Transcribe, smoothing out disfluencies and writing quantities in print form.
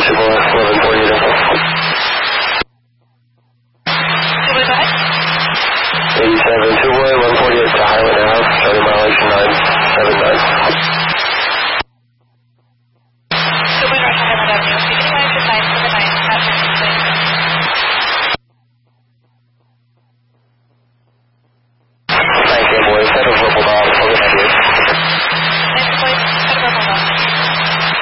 boy, 1148 info. Two-way back. 87 2-way, 148 to Highland Ave, starting mileage 979.